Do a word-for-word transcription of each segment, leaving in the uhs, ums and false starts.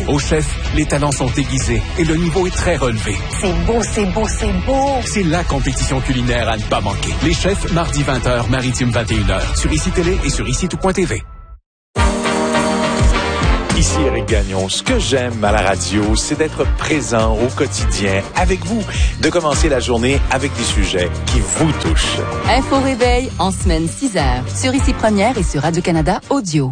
Au chef, les talents sont aiguisés et le niveau est très relevé. C'est beau, c'est beau, c'est beau! C'est la compétition culinaire à ne pas manquer. Les chefs, mardi vingt heures, Maritime vingt et une heures, sur Ici Télé et sur ici tout point t v. Ici Éric Gagnon. Ce que j'aime à la radio, c'est d'être présent au quotidien avec vous, de commencer la journée avec des sujets qui vous touchent. Info Réveil en semaine six heures sur Ici Première et sur Radio-Canada Audio.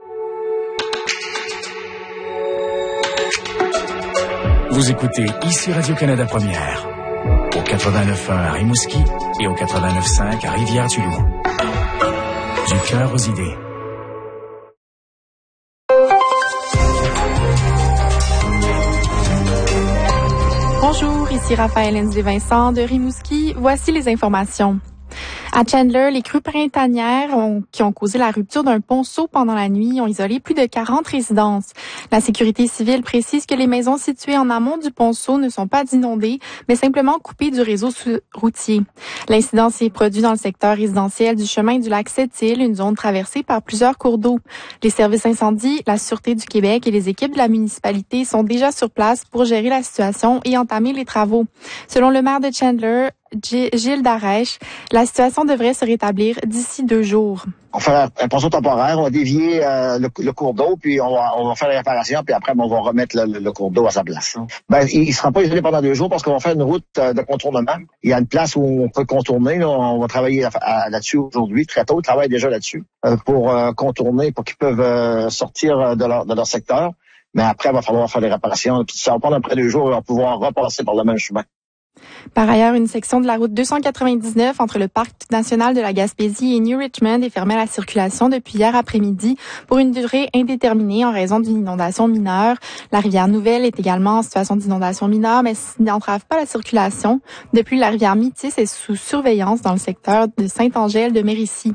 Vous écoutez Ici Radio-Canada Première, au quatre-vingt-neuf point un à Rimouski et au quatre-vingt-neuf point cinq à Rivière-du-Loup. Du cœur aux idées. Bonjour, ici Raphaël Hensé-Vincent de Rimouski. Voici les informations. À Chandler, les crues printanières ont, qui ont causé la rupture d'un ponceau pendant la nuit ont isolé plus de quarante résidences. La sécurité civile précise que les maisons situées en amont du ponceau ne sont pas inondées, mais simplement coupées du réseau routier. L'incident s'est produit dans le secteur résidentiel du chemin du lac Sept-Îles, une zone traversée par plusieurs cours d'eau. Les services incendies, la Sûreté du Québec et les équipes de la municipalité sont déjà sur place pour gérer la situation et entamer les travaux. Selon le maire de Chandler, Gilles Darèche, la situation devrait se rétablir d'ici deux jours. On va faire un ponceau temporaire, on va dévier euh, le, le cours d'eau, puis on va, on va faire les réparations, puis après, on va remettre le, le cours d'eau à sa place. Ben, il ne sera pas isolé pendant deux jours parce qu'on va faire une route de contournement. Il y a une place où on peut contourner. Là, on va travailler à, à, là-dessus aujourd'hui, très tôt. On travaille déjà là-dessus euh, pour euh, contourner, pour qu'ils peuvent euh, sortir de leur, de leur secteur. Mais après, il va falloir faire les réparations. Puis ça va prendre après deux jours, on va pouvoir repasser par le même chemin. Par ailleurs, une section de la route deux cent quatre-vingt-dix-neuf entre le Parc national de la Gaspésie et New Richmond est fermée à la circulation depuis hier après-midi pour une durée indéterminée en raison d'une inondation mineure. La rivière Nouvelle est également en situation d'inondation mineure, mais n'entrave pas la circulation. Depuis, la rivière Métis est sous surveillance dans le secteur de Sainte-Angèle de Mérisy.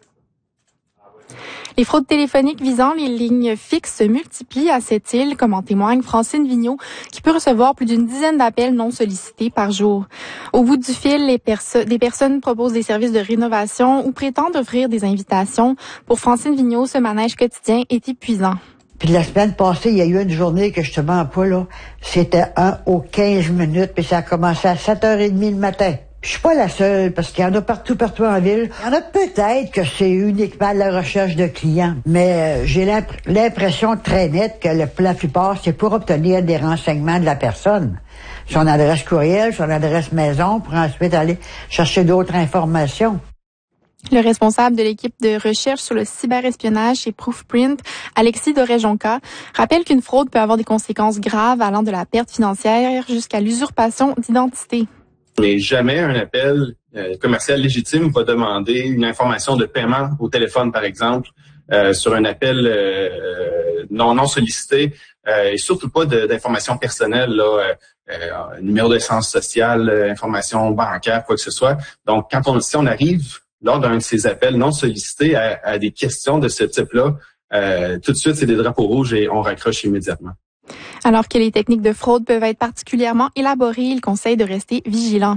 Les fraudes téléphoniques visant les lignes fixes se multiplient à cette île, comme en témoigne Francine Vigneault, qui peut recevoir plus d'une dizaine d'appels non sollicités par jour. Au bout du fil, les perso- des personnes proposent des services de rénovation ou prétendent offrir des invitations. Pour Francine Vigneault, ce manège quotidien est épuisant. Puis la semaine passée, il y a eu une journée que je te mens pas, là. C'était un aux quinze minutes, puis ça a commencé à sept heures trente le matin. Je suis pas la seule, parce qu'il y en a partout, partout en ville. Il y en a peut-être que c'est uniquement la recherche de clients, mais euh, j'ai l'imp- l'impression très nette que le, la plupart, c'est pour obtenir des renseignements de la personne. Son adresse courriel, son adresse maison, pour ensuite aller chercher d'autres informations. Le responsable de l'équipe de recherche sur le cyberespionnage chez Proofprint, Alexis Doré-Jonca, rappelle qu'une fraude peut avoir des conséquences graves allant de la perte financière jusqu'à l'usurpation d'identité. Mais jamais un appel euh, commercial légitime va demander une information de paiement au téléphone, par exemple, euh, sur un appel euh, non non sollicité, euh, et surtout pas de, d'informations personnelles, là, euh, euh, numéro d'essence sociale, euh, information bancaire, quoi que ce soit. Donc, quand on si on arrive lors d'un de ces appels non sollicités à, à des questions de ce type-là, euh, tout de suite c'est des drapeaux rouges et on raccroche immédiatement. Alors que les techniques de fraude peuvent être particulièrement élaborées, il conseille de rester vigilant.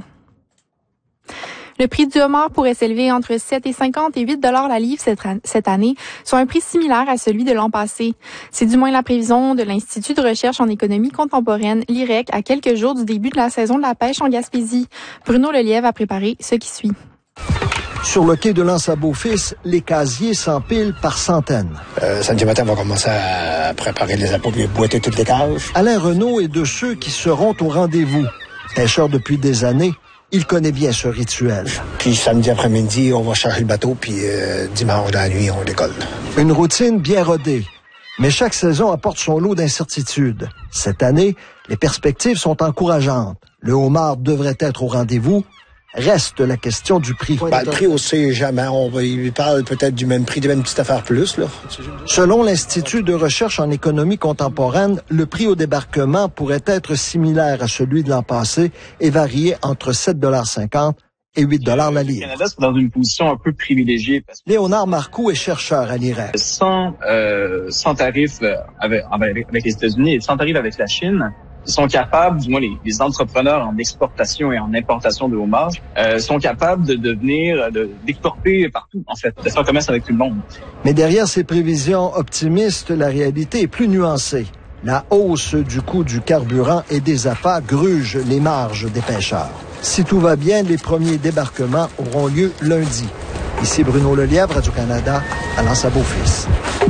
Le prix du homard pourrait s'élever entre sept et cinquante et huit dollars la livre cette année, soit un prix similaire à celui de l'an passé. C'est du moins la prévision de l'Institut de recherche en économie contemporaine, l'I R E C, à quelques jours du début de la saison de la pêche en Gaspésie. Bruno Lelièvre a préparé ce qui suit. Sur le quai de l'Anse-à-Beaufils, les casiers s'empilent par centaines. Euh, samedi matin, on va commencer à préparer les appôts et boîter toutes les cages. Alain Renaud est de ceux qui seront au rendez-vous. Pêcheur depuis des années, il connaît bien ce rituel. Puis samedi après-midi, on va charger le bateau, puis euh, dimanche dans la nuit, on décolle. Une routine bien rodée. Mais chaque saison apporte son lot d'incertitudes. Cette année, les perspectives sont encourageantes. Le homard devrait être au rendez-vous. Reste la question du prix. Ben, le prix, on sait jamais. On va, il parle peut-être du même prix, de même petite affaire plus, là. Selon l'Institut de recherche en économie contemporaine, le prix au débarquement pourrait être similaire à celui de l'an passé et varier entre sept dollars cinquante et huit dollars la livre. Le Canada, c'est dans une position un peu privilégiée. Parce que Léonard Marcoux est chercheur à l'I R E C. Sans, euh, sans tarif avec, avec, avec les États-Unis et sans tarif avec la Chine, ils sont capables, du moins les, les entrepreneurs en exportation et en importation de homard, euh, sont capables de devenir, de, d'exporter partout, en fait, de faire commerce avec tout le monde. Mais derrière ces prévisions optimistes, la réalité est plus nuancée. La hausse du coût du carburant et des appâts gruge les marges des pêcheurs. Si tout va bien, les premiers débarquements auront lieu lundi. Ici Bruno Lelièvre, Radio-Canada, à Lens-à-Beaufils.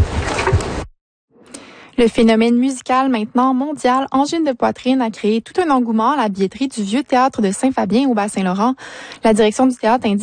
Le phénomène musical maintenant mondial Angine de poitrine a créé tout un engouement à la billetterie du vieux théâtre de Saint-Fabien au Bas-Saint-Laurent. La direction du théâtre indique